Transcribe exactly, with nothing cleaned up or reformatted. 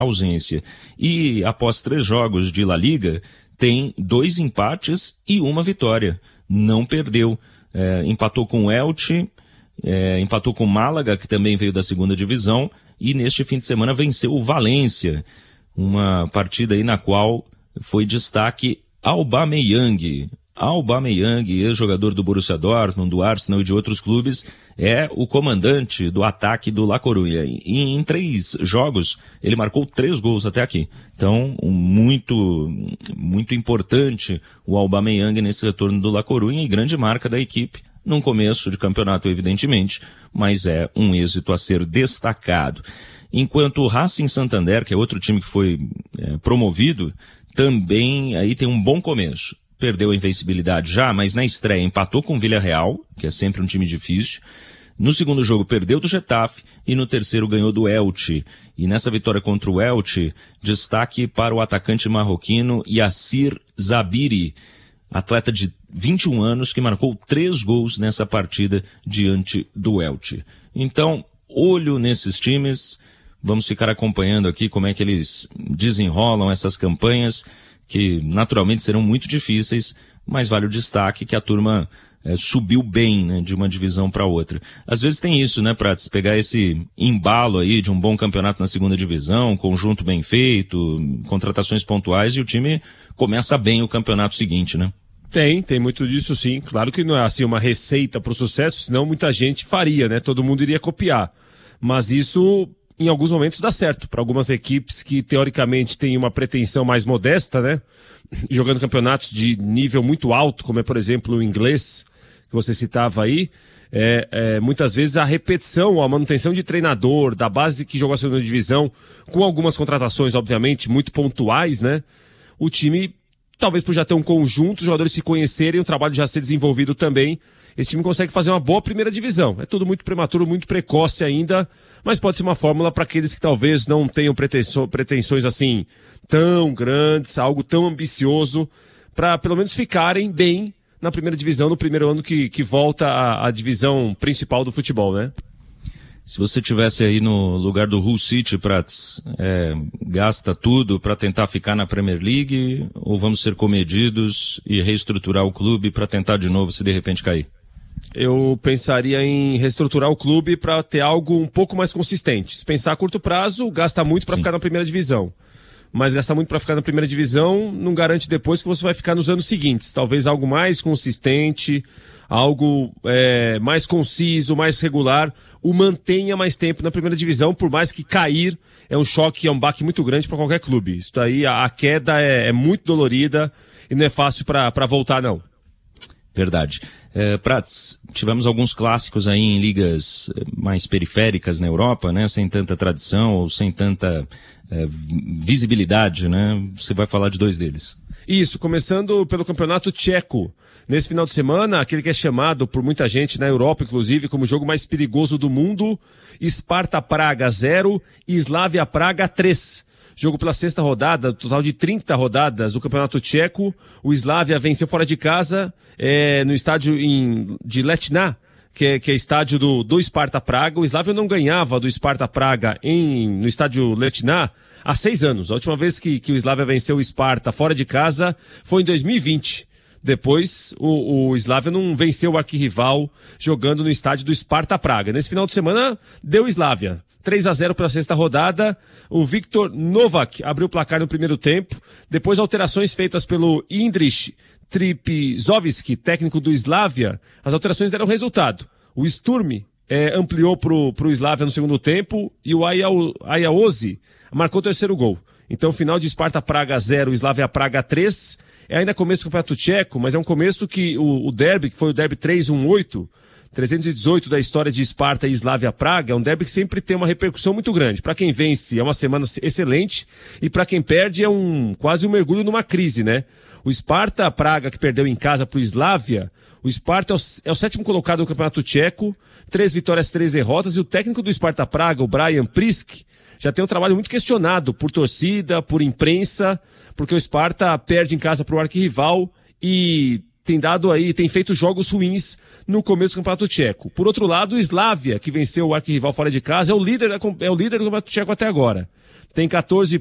ausência. E após três jogos de La Liga, tem dois empates e uma vitória. Não perdeu. É, empatou com o Elche, é, empatou com o Málaga, que também veio da segunda divisão, e neste fim de semana venceu o Valência. Uma partida aí na qual foi destaque Aubameyang. Aubameyang, ex-jogador do Borussia Dortmund, do Arsenal e de outros clubes, é o comandante do ataque do La Coruña. E em três jogos, ele marcou três gols até aqui. Então, muito, muito importante o Aubameyang nesse retorno do La Coruña e grande marca da equipe num começo de campeonato, evidentemente, mas é um êxito a ser destacado. Enquanto o Racing Santander, que é outro time que foi é, promovido, também aí tem um bom começo. Perdeu a invencibilidade já, mas na estreia empatou com o Villarreal, que é sempre um time difícil. No segundo jogo perdeu do Getafe e no terceiro ganhou do Elche. E nessa vitória contra o Elche, destaque para o atacante marroquino Yassir Zabiri, atleta de vinte e um anos que marcou três gols nessa partida diante do Elche. Então, olho nesses times, vamos ficar acompanhando aqui como é que eles desenrolam essas campanhas, que naturalmente serão muito difíceis, mas vale o destaque que a turma é, subiu bem, né, de uma divisão para outra. Às vezes tem isso, né, Prats, pegar esse embalo aí de um bom campeonato na segunda divisão, conjunto bem feito, contratações pontuais, e o time começa bem o campeonato seguinte, né? Tem, tem muito disso sim. Claro que não é assim uma receita para o sucesso, senão muita gente faria, né? Todo mundo iria copiar. Mas isso, em alguns momentos, dá certo. Para algumas equipes que, teoricamente, têm uma pretensão mais modesta, né? Jogando campeonatos de nível muito alto, como é, por exemplo, o inglês, que você citava aí, é, é, muitas vezes a repetição, a manutenção de treinador, da base que jogou a segunda divisão, com algumas contratações, obviamente, muito pontuais, né? O time, talvez por já ter um conjunto, os jogadores se conhecerem, o trabalho já ser desenvolvido também, esse time consegue fazer uma boa primeira divisão. É tudo muito prematuro, muito precoce ainda, mas pode ser uma fórmula para aqueles que talvez não tenham pretensões, pretensões assim tão grandes, algo tão ambicioso, para pelo menos ficarem bem na primeira divisão, no primeiro ano que, que volta a, a divisão principal do futebol, né? Se você tivesse aí no lugar do Hull City, Prats, é, gasta tudo para tentar ficar na Premier League, ou vamos ser comedidos e reestruturar o clube para tentar de novo se de repente cair? Eu pensaria em reestruturar o clube para ter algo um pouco mais consistente. Se pensar a curto prazo, gasta muito para ficar na primeira divisão. Mas gastar muito para ficar na primeira divisão não garante depois que você vai ficar nos anos seguintes. Talvez algo mais consistente, algo é, mais conciso, mais regular, o mantenha mais tempo na primeira divisão, por mais que cair é um choque, é um baque muito grande para qualquer clube. Isso daí, a, a queda é, é muito dolorida e não é fácil para voltar, não. Verdade. É, Prats, tivemos alguns clássicos aí em ligas mais periféricas na Europa, né, sem tanta tradição ou sem tanta é, visibilidade, né? Você vai falar de dois deles. Isso, começando pelo campeonato tcheco. Nesse final de semana, aquele que é chamado por muita gente na Europa, inclusive, como o jogo mais perigoso do mundo, Sparta Praga zero e Slavia Praga três. Jogo pela sexta rodada, total de trinta rodadas do campeonato tcheco. O Slavia venceu fora de casa, é, no estádio em, de Letná, que é, que é estádio do, do Sparta Praga. O Slavia não ganhava do Sparta Praga em, no estádio Letná há seis anos. A última vez que, que o Slavia venceu o Sparta fora de casa foi em dois mil e vinte. Depois, o, o Slavia não venceu o arquirrival jogando no estádio do Sparta Praga. Nesse final de semana, deu Slavia. três a zero para a sexta rodada. O Viktor Novak abriu o placar no primeiro tempo. Depois, alterações feitas pelo Indrich Tripizovski, técnico do Slavia. As alterações deram resultado. O Sturm é, ampliou para o Slavia no segundo tempo e o Ayaozi marcou o terceiro gol. Então, final de Sparta Praga zero, Slavia Praga três. É ainda começo do campeonato tcheco, mas é um começo que o, o derby, que foi o derby três um oito, trezentos e dezoito da história de Sparta e Slavia Praga, é um derby que sempre tem uma repercussão muito grande. Para quem vence é uma semana excelente e para quem perde é um quase um mergulho numa crise, né? O Sparta Praga, que perdeu em casa para o Slavia, o Sparta é o, é o sétimo colocado do campeonato tcheco, três vitórias, três derrotas, e o técnico do Sparta Praga, o Brian Prisk, já tem um trabalho muito questionado por torcida, por imprensa, porque o Sparta perde em casa para o arquirrival e tem dado aí, tem feito jogos ruins no começo do campeonato tcheco. Por outro lado, o Slavia, que venceu o arquirrival fora de casa, é o líder, da, é o líder do campeonato tcheco até agora. tem catorze